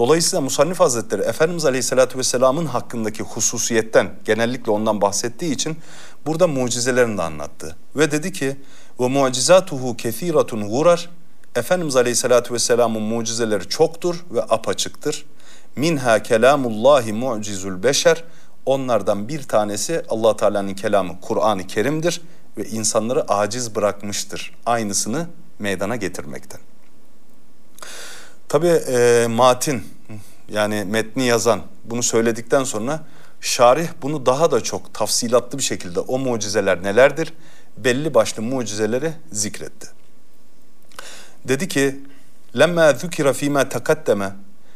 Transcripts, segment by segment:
Dolayısıyla Musannif Hazretleri Efendimiz Aleyhisselatü Vesselam'ın hakkındaki hususiyetten, genellikle ondan bahsettiği için burada mucizelerini de anlattı. Ve dedi ki ve mucizatuhu kesiratun gurar. Efendimiz Aleyhisselatü Vesselam'ın mucizeleri çoktur ve apaçıktır. Minha kelamullahi mu'cizul beşer. Onlardan bir tanesi Allah Teala'nın kelamı Kur'an-ı Kerim'dir ve insanları aciz bırakmıştır. Aynısını meydana getirmekten. Tabi matin, yani metni yazan bunu söyledikten sonra şarih bunu daha da çok tafsilatlı bir şekilde o mucizeler nelerdir? Belli başlı mucizeleri zikretti. Dedi ki lemma zükira fîmâ tekaddeme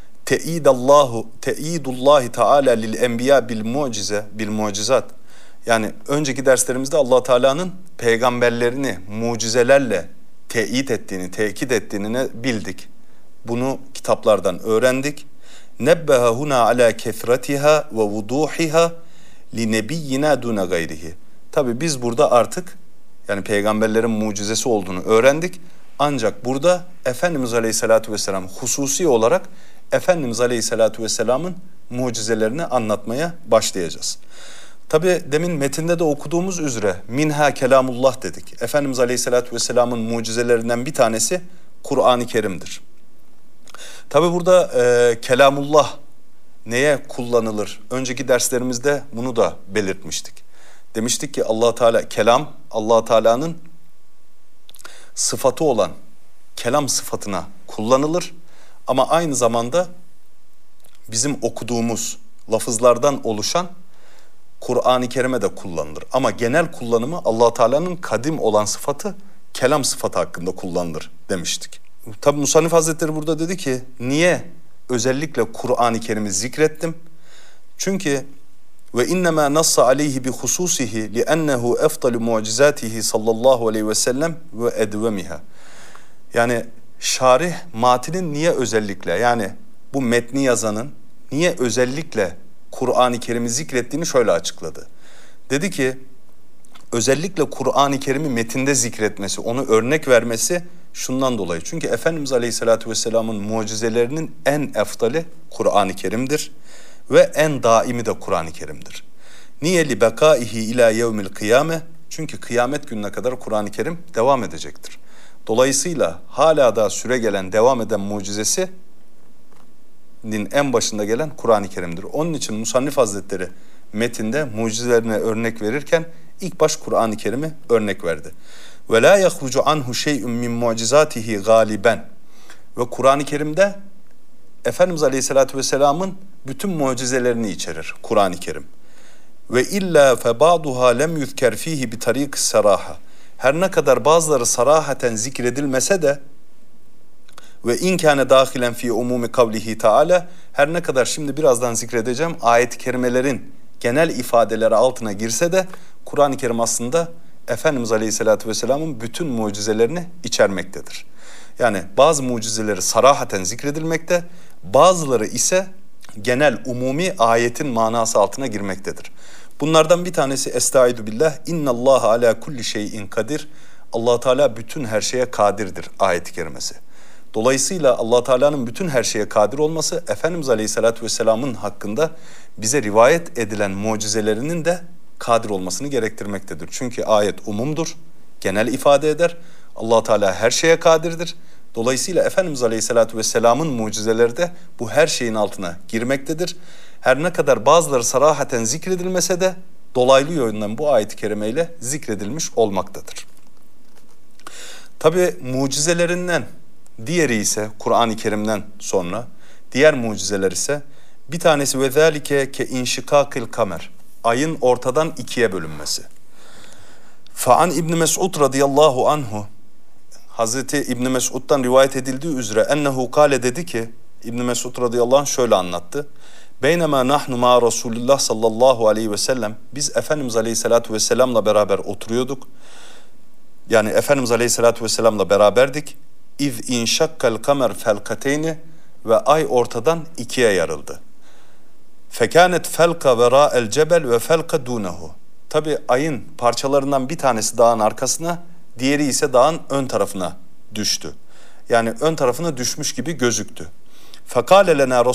te'idullahi Teala lil enbiya bil mucizat. Yani önceki derslerimizde Allah Teala'nın peygamberlerini mucizelerle teyit ettiğini, tekit ettiğini bildik. Bunu kitaplardan öğrendik. Nebbeha huna ala kesratiha ve vuduhiha li nebiyyina duna gayrihi. Tabi biz burada artık yani peygamberlerin mucizesi olduğunu öğrendik. Ancak burada Efendimiz Aleyhisselatü Vesselam hususi olarak Efendimiz Aleyhisselatü Vesselam'ın mucizelerini anlatmaya başlayacağız. Tabi demin metinde de okuduğumuz üzere minha kelamullah dedik. Efendimiz Aleyhisselatü Vesselam'ın mucizelerinden bir tanesi Kur'an-ı Kerim'dir. Tabi burada kelamullah neye kullanılır? Önceki derslerimizde bunu da belirtmiştik. Demiştik ki Allah Teala kelam, Allah Teala'nın sıfatı olan kelam sıfatına kullanılır. Ama aynı zamanda bizim okuduğumuz lafızlardan oluşan Kur'an-ı Kerim'e de kullanılır. Ama genel kullanımı Allah Teala'nın kadim olan sıfatı kelam sıfatı hakkında kullanılır demiştik. Tabi Musannif Hazretleri burada dedi ki niye özellikle Kur'an-ı Kerim'i zikrettim? Çünkü ve innema nassa aleyhi bi hususihi li ennehu efdalu mucizatihi sallallahu aleyhi ve sellem ve edvemiha. Yani şarih matinin niye özellikle yani bu metni yazanın niye özellikle Kur'an-ı Kerim'i zikrettiğini şöyle açıkladı. Dedi ki özellikle Kur'an-ı Kerim'i metinde zikretmesi, onu örnek vermesi şundan dolayı. Çünkü Efendimiz Aleyhisselatü Vesselam'ın mucizelerinin en efdali Kur'an-ı Kerim'dir ve en daimi de Kur'an-ı Kerim'dir. Niye li bekaihi ila yevmil kıyame? Çünkü kıyamet gününe kadar Kur'an-ı Kerim devam edecektir. Dolayısıyla hala da süre gelen, devam eden mucizesinin en başında gelen Kur'an-ı Kerim'dir. Onun için Musannif Hazretleri metinde mucizelerine örnek verirken ilk baş Kur'an-ı Kerim'i örnek verdi. Ve la yahrucu anhu şey'un min mucizatihi galiben. Ve Kur'an-ı Kerim'de Efendimiz Aleyhisselatü Vesselam'ın bütün mucizelerini içerir Kur'an-ı Kerim. Ve illa fe ba'duha lem yuzker fihi bi tariq saraha. Her ne kadar bazıları sarahaten zikredilmese de ve in kâne dâhilen fî umûmi kavlihi Teala, her ne kadar şimdi birazdan zikredeceğim ayet-i kerimelerin genel ifadeleri altına girse de Kur'an-ı Kerim aslında Efendimiz Aleyhisselatü Vesselam'ın bütün mucizelerini içermektedir. Yani bazı mucizeleri sarahaten zikredilmekte, bazıları ise genel umumi ayetin manası altına girmektedir. Bunlardan bir tanesi Estaizu billah innallaha ala kulli şeyin kadir. Allah Teala bütün her şeye kadirdir ayet-i kerimesi. Dolayısıyla Allah Teala'nın bütün her şeye kadir olması Efendimiz Aleyhisselatü Vesselam'ın hakkında bize rivayet edilen mucizelerinin de kadir olmasını gerektirmektedir. Çünkü ayet umumdur, genel ifade eder. Allah Teala her şeye kadirdir. Dolayısıyla Efendimiz Aleyhisselatü Vesselam'ın mucizeleri de bu her şeyin altına girmektedir. Her ne kadar bazıları sarahaten zikredilmese de dolaylı yönden bu ayet-i kerimeyle zikredilmiş olmaktadır. Tabi mucizelerinden diğeri ise Kur'an-ı Kerim'den sonra diğer mucizeler ise bir tanesi ve zâlike ke inşikâkil kamer. Ayın ortadan ikiye bölünmesi. Fa'an İbn Mes'ud radıyallahu anhu, Hazreti İbn Mes'ud'dan rivayet edildiği üzere ennehu kâle dedi ki, İbn Mes'ud radıyallahu anh şöyle anlattı. Beynema nahnu ma Resulullah sallallahu aleyhi ve sellem, biz Efendimiz aleyhissalatu vesselam'la beraber oturuyorduk. Yani Efendimiz aleyhissalatu vesselam'la beraberdik. İz inşakkal kamer felkateyni, ve ay ortadan ikiye yarıldı. Fekânet felka verâ'el cebel ve felka dûnehu. Tabi ayın parçalarından bir tanesi dağın arkasına, diğeri ise dağın ön tarafına düştü. Yani ön tarafına düşmüş gibi gözüktü. Fekâle lenâ